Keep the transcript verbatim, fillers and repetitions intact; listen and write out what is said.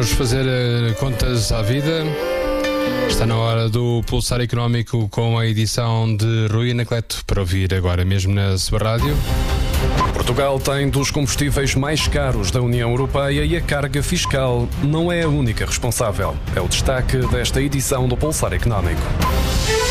Vamos fazer uh, contas à vida. Está na hora do Pulsar Económico com a edição de Rui Anacleto para ouvir agora mesmo na sua rádio. Portugal tem dos combustíveis mais caros da União Europeia e a carga fiscal não é a única responsável. É o destaque desta edição do Pulsar Económico.